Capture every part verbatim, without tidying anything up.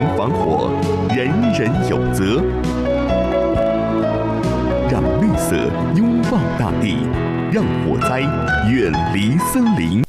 防火，人人有责。让绿色拥抱大地，让火灾远离森林。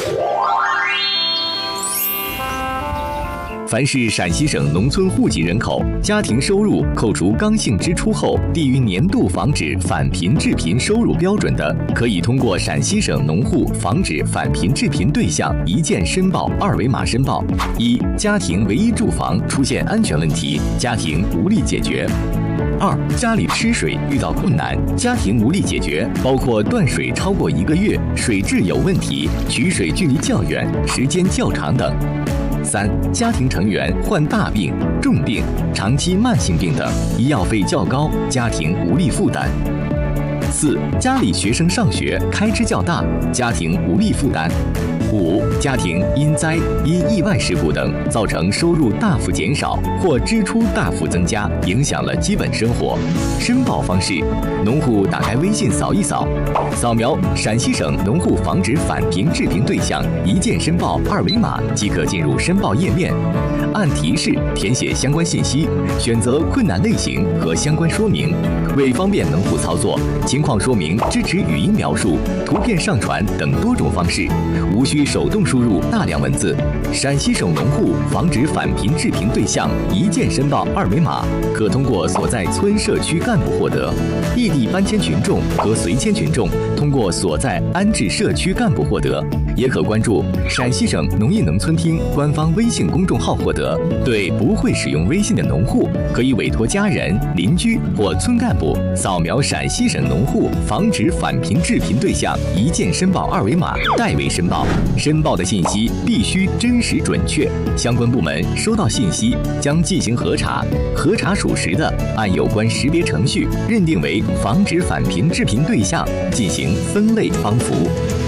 凡是陕西省农村户籍人口，家庭收入扣除刚性支出后低于年度防止返贫致贫收入标准的，可以通过陕西省农户防止返贫致贫对象一键申报二维码申报：一、家庭唯一住房出现安全问题，家庭无力解决；二、家里吃水遇到困难，家庭无力解决，包括断水超过一个月、水质有问题、取水距离较远、时间较长等。三、家庭成员患大病、重病、长期慢性病等，医药费较高，家庭无力负担。四、家里学生上学开支较大，家庭无力负担。五、家庭因灾、因意外事故等造成收入大幅减少或支出大幅增加，影响了基本生活。申报方式：农户打开微信扫一扫，扫描陕西省农户防止返贫致贫对象一键申报二维码即可进入申报页面，按提示填写相关信息，选择困难类型和相关说明。为方便农户操作，情况说明支持语音描述、图片上传等多种方式，无需手动输入大量文字。陕西省农户防止返贫致贫对象一键申报二维码，可通过所在村社区干部获得；异地搬迁群众和随迁群众通过所在安置社区干部获得，也可关注陕西省农业农村厅官方微信公众号获得。对不会使用微信的农户，可以委托家人、邻居或村干部扫描陕西省农户防止返贫致贫对象一键申报二维码代为申报。申报的信息必须真实准确，相关部门收到信息将进行核查，核查属实的，按有关识别程序认定为防止返贫致贫对象，进行分类帮扶。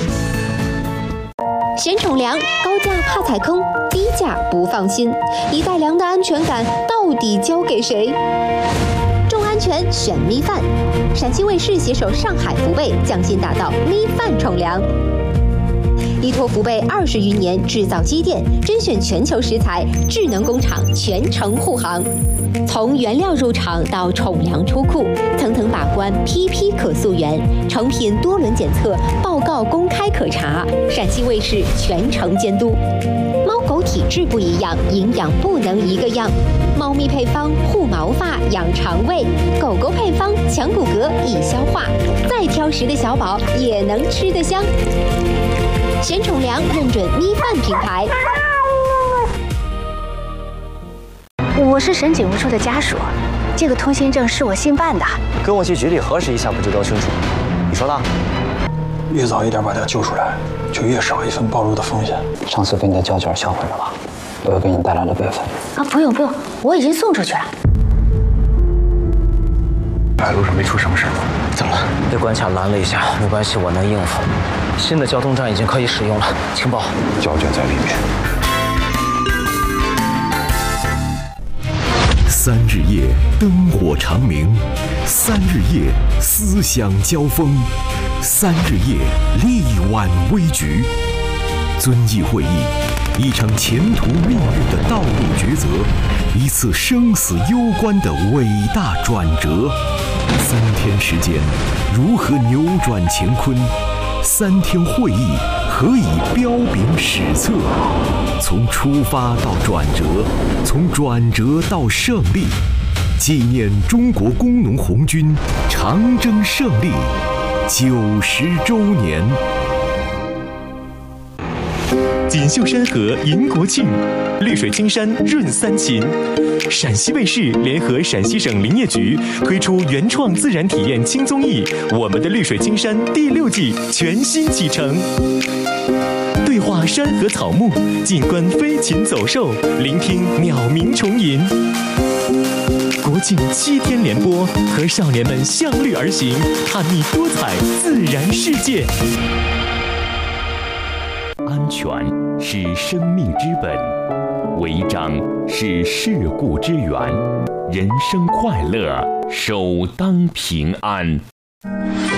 嫌宠粮，高价怕踩坑，低价不放心，一袋粮的安全感到底交给谁？重安全选咪饭，陕西卫视携手上海福贝匠心打造咪饭宠粮。依托福贝二十余年制造积淀，甄选全球食材，智能工厂全程护航。从原料入场到宠粮出库，层层把关，批批可溯源，成品多轮检测，报告公开可查，陕西卫视全程监督。猫狗体质不一样，营养不能一个样。猫咪配方护毛发、养肠胃，狗狗配方强骨骼、易消化。再挑食的小宝也能吃得香。贤宠粮认准咪饭品牌。 我是沈景如处的家属，这个通行证是我新办的。 跟我去局里核实一下，不就都清楚？你说呢？ 越早一点把他救出来，就越少一份暴露的风险。 上次给你的胶卷销毁了吧？我又给你带来了备份。 啊，不用不用，我已经送出去了。 海路上没出什么事吧？ 怎么了？被关卡拦了一下，没关系，我能应付。新的交通站已经可以使用了，请报。 胶卷在里面。 三日夜灯火长明，三日夜思想交锋，三日夜力挽危局。遵义会议，一场前途命运的道路抉择，一次生死攸关的伟大转折。三天时间，如何扭转乾坤？三天会议，何以彪炳史册？从出发到转折，从转折到胜利，纪念中国工农红军长征胜利九十周年。锦绣山河迎国庆，绿水青山润三秦。陕西卫视联合陕西省林业局推出原创自然体验轻综艺《我们的绿水青山》第六季全新启程。对话山河草木，静观飞禽走兽，聆听鸟鸣虫吟。国庆七天连播，和少年们向绿而行，探秘多彩自然世界。安全是生命之本，违章是事故之源。人生快乐，首当平安。